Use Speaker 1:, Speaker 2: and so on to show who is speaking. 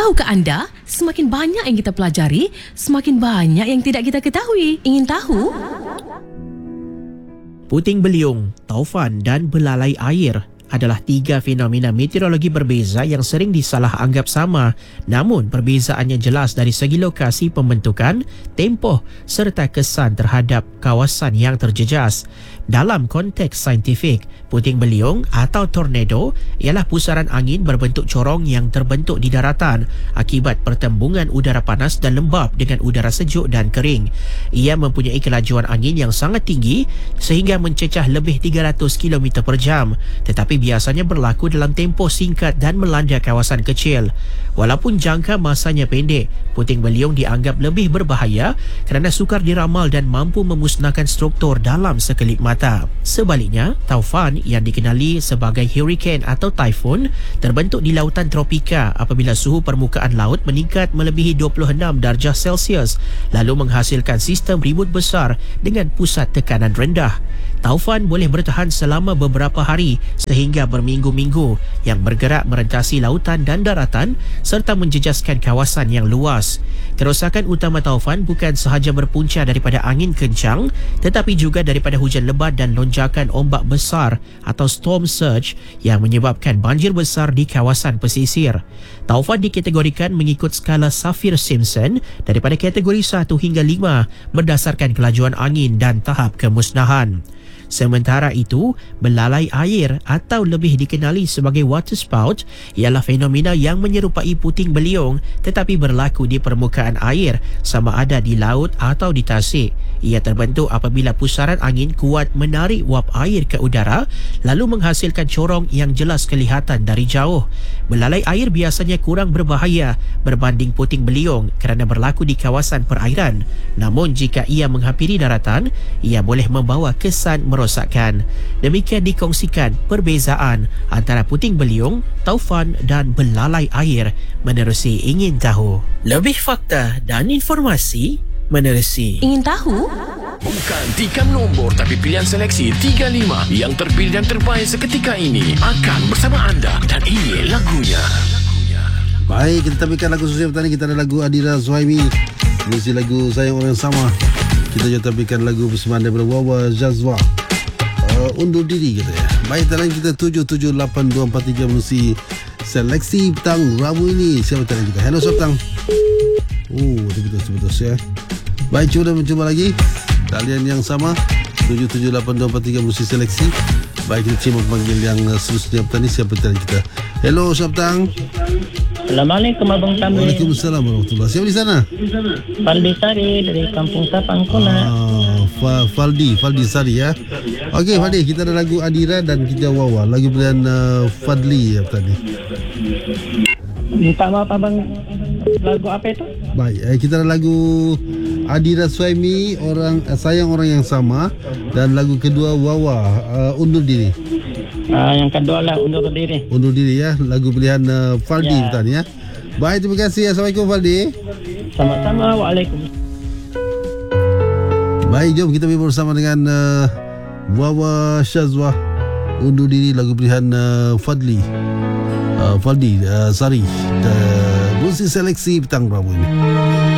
Speaker 1: Tahukah anda, semakin banyak yang kita pelajari, semakin banyak yang tidak kita ketahui. Ingin tahu?
Speaker 2: Puting beliung, taufan dan belalai air adalah tiga fenomena meteorologi berbeza yang sering disalah anggap sama, namun perbezaannya jelas dari segi lokasi pembentukan, tempoh serta kesan terhadap kawasan yang terjejas. Dalam konteks saintifik, puting beliung atau tornado ialah pusaran angin berbentuk corong yang terbentuk di daratan akibat pertembungan udara panas dan lembap dengan udara sejuk dan kering. Ia mempunyai kelajuan angin yang sangat tinggi sehingga mencecah lebih 300 km per jam, tetapi biasanya berlaku dalam tempoh singkat dan melanda kawasan kecil. Walaupun jangka masanya pendek, puting beliung dianggap lebih berbahaya kerana sukar diramal dan mampu memusnahkan struktur dalam sekelip mata. Sebaliknya, taufan yang dikenali sebagai hurricane atau typhoon terbentuk di lautan tropika apabila suhu permukaan laut meningkat melebihi 26 darjah Celsius lalu menghasilkan sistem ribut besar dengan pusat tekanan rendah. Taufan boleh bertahan selama beberapa hari sehingga berminggu-minggu yang bergerak merentasi lautan dan daratan serta menjejaskan kawasan yang luas. Kerosakan utama taufan bukan sahaja berpunca daripada angin kencang tetapi juga daripada hujan lebat dan lonjakan ombak besar atau storm surge yang menyebabkan banjir besar di kawasan pesisir. Taufan dikategorikan mengikut skala Saffir-Simpson daripada kategori 1 hingga 5 berdasarkan kelajuan angin dan tahap kemusnahan. Sementara itu, belalai air atau lebih dikenali sebagai waterspout ialah fenomena yang menyerupai puting beliung tetapi berlaku di permukaan air sama ada di laut atau di tasik. Ia terbentuk apabila pusaran angin kuat menarik wap air ke udara lalu menghasilkan corong yang jelas kelihatan dari jauh. Belalai air biasanya kurang berbahaya berbanding puting beliung kerana berlaku di kawasan perairan. Namun jika ia menghampiri daratan, ia boleh membawa kesan merosakkan. Demikian dikongsikan perbezaan antara puting beliung, taufan dan belalai air menerusi Ingin Tahu. Lebih fakta dan informasi menerusi
Speaker 1: Ingin tahu?
Speaker 3: Bukan tikam nombor tapi pilihan seleksi 35 yang terpilih dan terbaik seketika ini akan bersama anda dan ini lagunya.
Speaker 4: Baik, kita tampilkan lagu sosial petani. Kita ada lagu Adira Zuhaimi, mengisi lagu Sayang Orang Yang Sama. Kita juga tampilkan lagu bersamaan daripada Wawa Jazwa, Undur Diri katanya. Baik, talian kita 778243 mengisi seleksi petang Rabu ini. Siapa talian kita? Hello Sabtang. Oh, betul-betul ya. Baik, cuba lagi. Talian yang sama 778243 mengisi seleksi. Baik, kita cuba panggil yang seterusnya petani. Siapa talian kita? Hello Sabtang.
Speaker 5: Assalamualaikum Abang Tamir.
Speaker 4: Waalaikumsalam warahmatullahi. Siapa di sana?
Speaker 5: Faldi Sari dari Kampung Sapang Kuna.
Speaker 4: Faldi Sari ya. Okey Faldi, kita ada lagu Adira dan kita Wawa. Lagu pilihan Fadli ya tadi.
Speaker 5: Minta maaf Abang, lagu apa itu?
Speaker 4: Baik, kita ada lagu Adira Zuhaimi, Sayang Orang Yang Sama, dan lagu kedua Wawa, Undur Diri.
Speaker 5: Yang kedua lah Undur Diri
Speaker 4: ya. Lagu pilihan Faldi ya. Betul ya. Baik, terima kasih. Assalamualaikum Faldi.
Speaker 5: Sama-sama. Waalaikumsalam.
Speaker 4: Baik, jom kita bersama dengan Wawa Syazwah, Undur Diri, lagu pilihan Faldi Sari, musik seleksi petang Rabu ini.